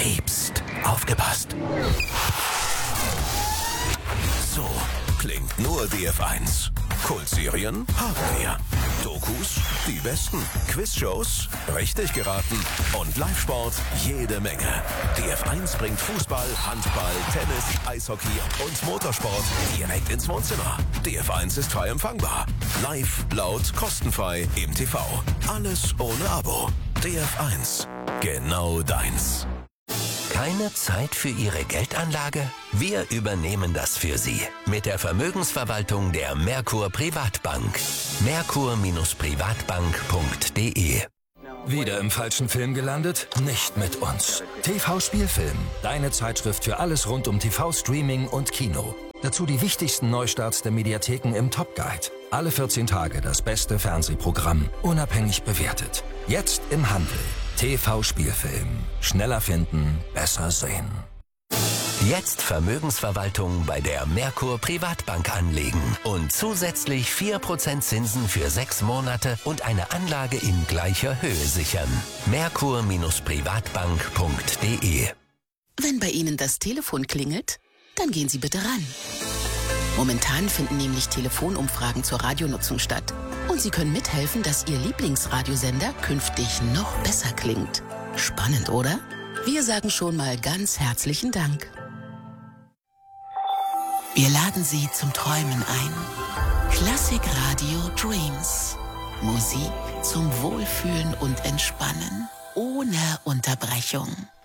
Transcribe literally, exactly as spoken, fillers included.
liebst. Aufgepasst. So klingt nur D F eins. Kultserien haben wir. Dokus, die besten. Quizshows, richtig geraten. Und Live-Sport, jede Menge. D F eins bringt Fußball, Handball, Tennis, Eishockey und Motorsport direkt ins Wohnzimmer. D F eins ist frei empfangbar. Live, laut, kostenfrei im T V. Alles ohne Abo. D F eins. Genau deins. Keine Zeit für Ihre Geldanlage? Wir übernehmen das für Sie. Mit der Vermögensverwaltung der Merkur Privatbank. merkur Privatbank punkt de. Wieder im falschen Film gelandet? Nicht mit uns. T V-Spielfilm. Deine Zeitschrift für alles rund um T V-Streaming und Kino. Dazu die wichtigsten Neustarts der Mediatheken im Top Guide. Alle vierzehn Tage das beste Fernsehprogramm. Unabhängig bewertet. Jetzt im Handel. T V-Spielfilm. Schneller finden, besser sehen. Jetzt Vermögensverwaltung bei der Merkur Privatbank anlegen und zusätzlich vier Prozent Zinsen für sechs Monate und eine Anlage in gleicher Höhe sichern. merkur Privatbank punkt de. Wenn bei Ihnen das Telefon klingelt, dann gehen Sie bitte ran. Momentan finden nämlich Telefonumfragen zur Radionutzung statt. Und Sie können mithelfen, dass Ihr Lieblingsradiosender künftig noch besser klingt. Spannend, oder? Wir sagen schon mal ganz herzlichen Dank. Wir laden Sie zum Träumen ein. Klassik Radio Dreams. Musik zum Wohlfühlen und Entspannen. Ohne Unterbrechung.